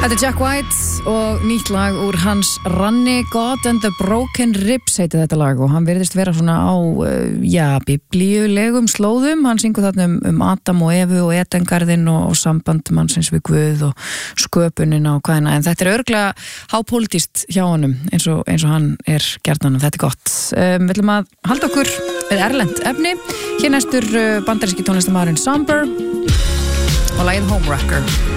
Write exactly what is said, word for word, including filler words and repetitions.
Þetta er Jack White og nýtt lag úr hans ranni God and the Broken Ribs heiti þetta lag og hann virðist vera svona á, já, biblíulegum slóðum. Hann syngur þarna um, um Adam og Evu og Edengarðinn og, og samband mannsins við Guð og sköpunina og hvaðina. En þetta er örugglega hápólitískt hjá honum eins og, eins og hann er gjarnan og þetta er gott. Um, við ætlum að halda okkur við erlent efni. Hér næstur bandaríski tónlistarmaðurinn Somber og lagið Homewrecker.